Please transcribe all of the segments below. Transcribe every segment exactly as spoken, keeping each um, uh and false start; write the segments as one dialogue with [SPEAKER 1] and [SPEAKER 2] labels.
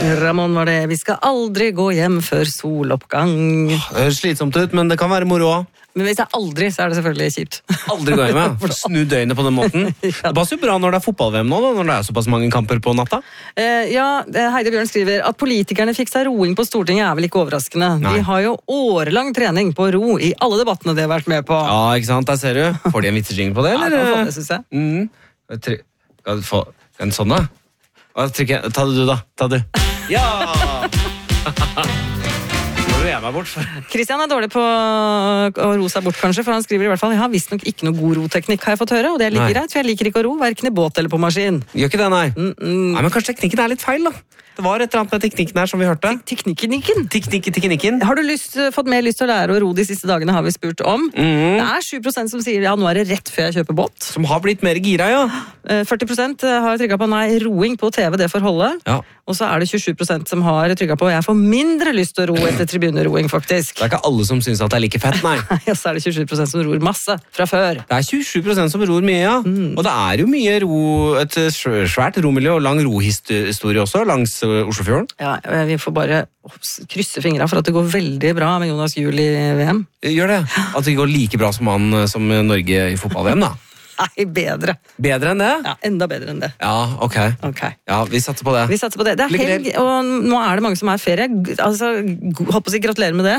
[SPEAKER 1] Ramon var det. Vi skal aldri gå hjem før soloppgang.
[SPEAKER 2] Det høres slitsomt ut, men det kan være moro også.
[SPEAKER 1] Men hvis jeg aldri, så er det selvfølgelig kjipt.
[SPEAKER 2] Aldri gå hjem, ja. Snu døgnet på den måten. Ja. Det passer jo bra når det er fotball-V M nå, da, når det er såpass mange kamper på natta.
[SPEAKER 1] Eh, ja, Heidi Bjørn skriver at politikerne fikk seg roing på Stortinget er vel ikke overraskende. Nei. De har jo årelang trening på ro i alle debattene de har vært med på.
[SPEAKER 2] Ja, ikke sant? Der ser du. Får de en vitsejingle på det, eller?
[SPEAKER 1] Ja, det synes jeg.
[SPEAKER 2] Mm. Skal du få en sånn, da? Ta det du, da. Ta det. Ja! Jeg meg bort for.
[SPEAKER 1] Christian er dårlig på å ro seg bort, kanskje, for han skriver i hvert fall jeg har visst nok ikke noe god roteknikk, har jeg fått høre, og det er like greit, for jeg liker ikke å ro, hverken i båt eller på maskin.
[SPEAKER 2] Gjør ikke det, nei.
[SPEAKER 1] Mm -mm.
[SPEAKER 2] Nei, men kanskje teknikken er litt feil, da. Det var et eller annet med teknikken her som vi hørte.
[SPEAKER 1] Teknikken?
[SPEAKER 2] Teknikken, teknikken.
[SPEAKER 1] Har du lyst, fått mer lyst til å lære å ro de siste dagene, har vi spurt om. Mm. Det er sju prosent som sier ja, nå er det rett før jeg kjøper båt.
[SPEAKER 2] Som har blitt mer gira, ja.
[SPEAKER 1] førti prosent har trykket på nei, roing på T V, det får holde. Ja. Og så er det tjuesju prosent som har trykket på jeg får mindre lyst til å ro etter tribuneroing, faktisk.
[SPEAKER 2] Det er ikke alle som synes at det er like fett, nei.
[SPEAKER 1] Og så er det tjuesju prosent som ror masse fra før.
[SPEAKER 2] Det er tjuesju prosent som ror mye, ja. Mm. Og det er jo mye ro, et svært romiljø og lang rohistorie også, langs Oslofjorden.
[SPEAKER 1] Ja, vi får bare krysse fingrene for at det går veldig bra med Jonas Juel i V M.
[SPEAKER 2] Gjør det? At det går like bra som han som Norge i fotball-V M, da?
[SPEAKER 1] Nei, bedre.
[SPEAKER 2] Bedre enn det?
[SPEAKER 1] Ja, enda bedre enn det.
[SPEAKER 2] Ja, ok.
[SPEAKER 1] okay.
[SPEAKER 2] Ja, vi satser på det.
[SPEAKER 1] Vi satser på det. Det er helg, og nå er det mange som er ferie. Altså, håper å si gratulerer med det.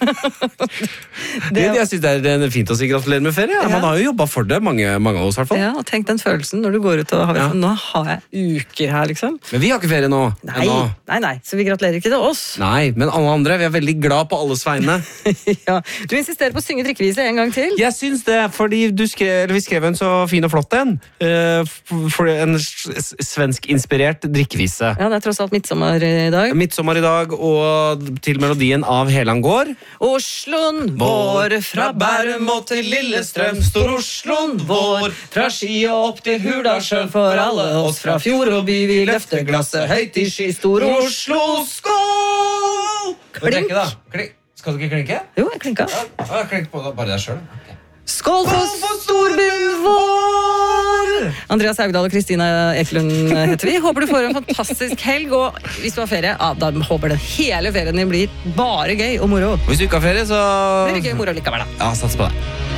[SPEAKER 2] det jeg synes det er fint å si gratulerer med ferie. Ja. Man har jo jobbet for det, mange, mange av oss i hvert fall.
[SPEAKER 1] Ja, og tenk den følelsen når du går ut og har, ja. Nå har jeg uker her, liksom.
[SPEAKER 2] Men vi har ikke ferie nå.
[SPEAKER 1] Nei, nei, nei, så vi gratulerer ikke til oss.
[SPEAKER 2] Nei, men alle andre, vi er veldig glad på alles vegne.
[SPEAKER 1] Ja, du insisterer på å synge drikkevise en gang til.
[SPEAKER 2] Jeg synes det, fordi du skrev, eller vi skrev en så fin og flott en. For en svensk-inspirert drikkevise.
[SPEAKER 1] Ja, det er tross alt midtsommer i dag.
[SPEAKER 2] Midtsommer i dag, og til melodien av Helan går.
[SPEAKER 1] Osloen vår, fra Bærum og til Lillestrøm, står Osloen vår, fra Ski og opp til Hurdalssjøen, for alle oss fra fjord og by, vi løfter glasset høyt i sky, stor Oslo, skål!
[SPEAKER 2] Klink! Klink. Skal du ikke klinke?
[SPEAKER 1] Jo, jeg klinka.
[SPEAKER 2] Ja, klink på bare deg selv. Okay.
[SPEAKER 1] Skål for, for storbyen vår! Andreas Haugdal og Kristina Ekelund heter vi. Håper du får en fantastisk helg, og hvis du har ferie, ja, da håper den hele ferien din blir bare gøy og moro.
[SPEAKER 2] Hvis du ikke har ferie, så
[SPEAKER 1] blir det gøy og moro likevel, da.
[SPEAKER 2] Ja, sats på det.